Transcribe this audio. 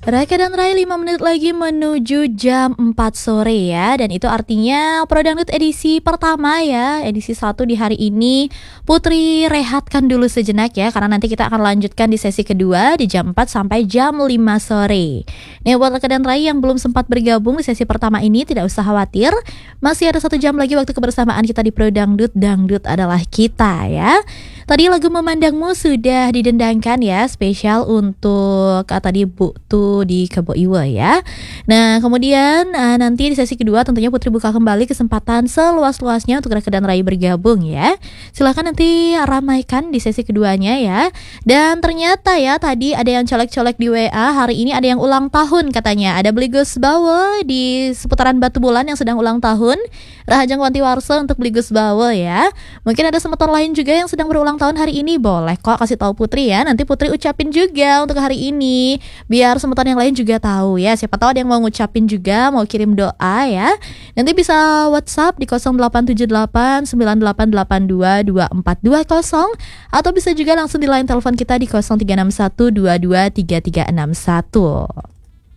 Raka dan Rai 5 menit lagi menuju jam 4 sore ya. Dan itu artinya Pro Dangdut edisi pertama ya, edisi 1 di hari ini Putri rehatkan dulu sejenak ya, karena nanti kita akan lanjutkan di sesi kedua di jam 4 sampai jam 5 sore. Nih buat Raka dan Rai yang belum sempat bergabung di sesi pertama ini, tidak usah khawatir, masih ada 1 jam lagi waktu kebersamaan kita di Pro Dangdut. Dangdut adalah kita ya. Tadi lagu Memandangmu sudah didendangkan ya, spesial untuk tadi Bu Tu di Kebo Iwe ya. Nah kemudian nanti di sesi kedua tentunya Putri buka kembali kesempatan seluas-luasnya untuk Raka dan Rai bergabung ya. Silahkan nanti ramaikan di sesi keduanya ya. Dan ternyata ya tadi ada yang colek-colek di WA, hari ini ada yang ulang tahun katanya. Ada Bligus Bawe di seputaran Batu Bulan yang sedang ulang tahun. Rahajang Wanti Warso untuk Bligus Bawe ya. Mungkin ada semeton lain juga yang sedang berulang tahun hari ini, boleh kok kasih tahu Putri ya. Nanti Putri ucapin juga untuk hari ini, biar semeton yang lain juga tahu ya. Siapa tahu ada yang mau ngucapin juga, mau kirim doa ya. Nanti bisa WhatsApp di 0878 9882 2420 atau bisa juga langsung di line telepon kita di 0361 22 3361.